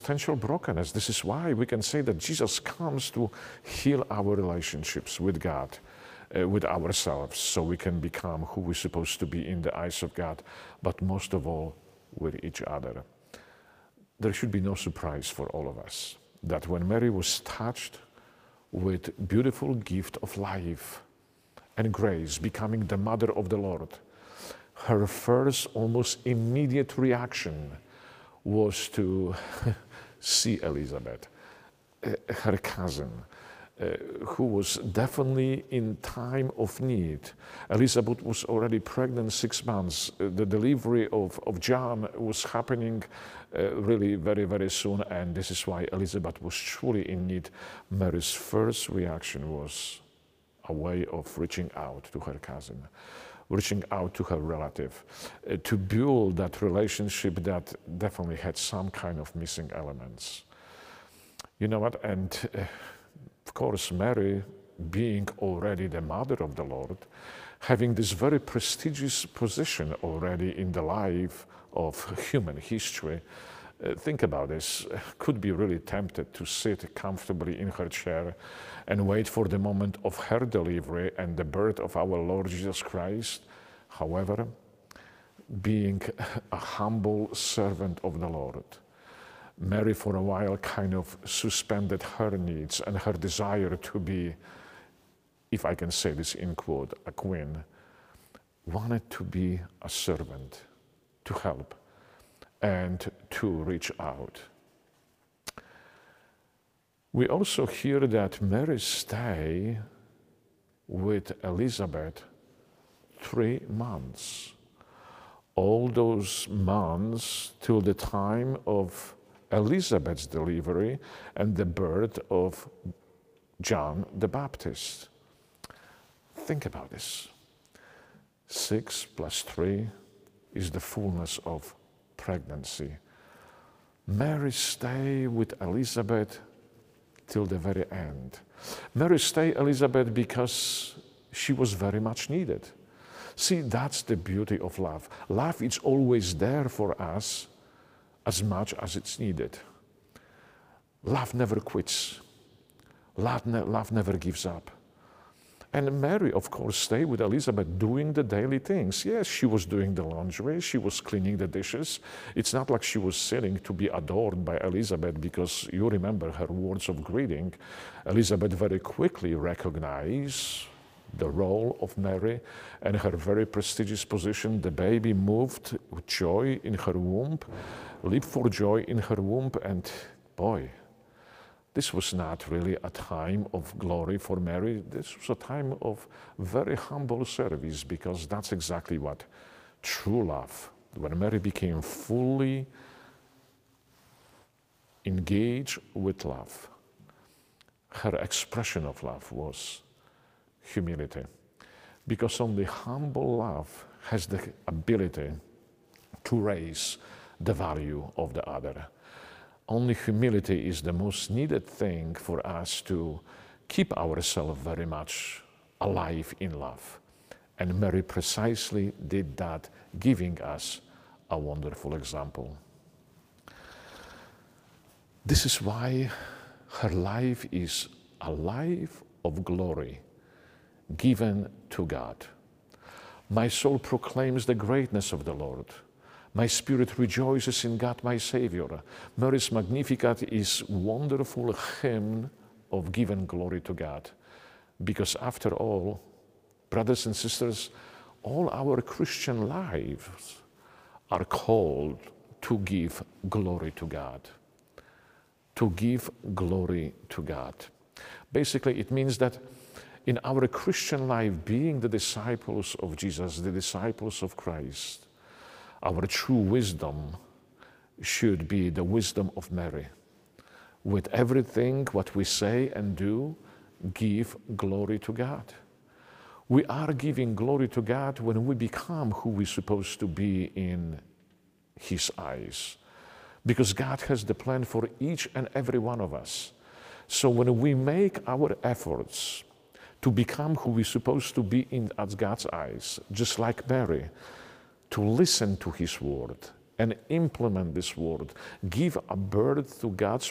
existential brokenness. This is why we can say that Jesus comes to heal our relationships with God, with ourselves, so we can become who we're supposed to be in the eyes of God, but most of all, with each other. There should be no surprise for all of us that when Mary was touched with beautiful gift of life and grace, becoming the mother of the Lord, her first almost immediate reaction was to see Elizabeth, her cousin, who was definitely in time of need. Elizabeth was already pregnant 6 months. The delivery of John was happening really very, very soon, and this is why Elizabeth was truly in need. Mary's first reaction was a way of reaching out to her cousin, reaching out to her relative, to build that relationship that definitely had some kind of missing elements. You know what? And of course, Mary, being already the mother of the Lord, having this very prestigious position already in the life of human history, think about this, could be really tempted to sit comfortably in her chair and wait for the moment of her delivery and the birth of our Lord Jesus Christ. However, being a humble servant of the Lord, Mary for a while kind of suspended her needs and her desire to be, if I can say this in quote, a queen, wanted to be a servant, to help and to reach out. We also hear that Mary stayed with Elizabeth 3 months. All those months till the time of Elizabeth's delivery and the birth of John the Baptist. Think about this. 6 + 3 is the fullness of pregnancy. Mary stayed with Elizabeth till the very end. Mary stayed Elizabeth because she was very much needed. See, that's the beauty of love. Love is always there for us as much as it's needed. Love never quits. Love never gives up. And Mary, of course, stayed with Elizabeth doing the daily things. Yes, she was doing the laundry, she was cleaning the dishes. It's not like she was sitting to be adored by Elizabeth, because you remember her words of greeting. Elizabeth very quickly recognized the role of Mary and her very prestigious position. The baby moved with joy in her womb, leaped for joy in her womb, and boy, this was not really a time of glory for Mary. This was a time of very humble service, because that's exactly what true love, when Mary became fully engaged with love, her expression of love was humility, because only humble love has the ability to raise the value of the other. Only humility is the most needed thing for us to keep ourselves very much alive in love. And Mary precisely did that, giving us a wonderful example. This is why her life is a life of glory, given to God. My soul proclaims the greatness of the Lord. My spirit rejoices in God, my Savior. Mary's Magnificat is a wonderful hymn of giving glory to God. Because after all, brothers and sisters, all our Christian lives are called to give glory to God. To give glory to God. Basically, it means that in our Christian life, being the disciples of Jesus, the disciples of Christ, our true wisdom should be the wisdom of Mary. With everything what we say and do, give glory to God. We are giving glory to God when we become who we're supposed to be in His eyes. Because God has the plan for each and every one of us. So when we make our efforts to become who we're supposed to be in God's eyes, just like Mary, to listen to His word and implement this word. Give a birth to God's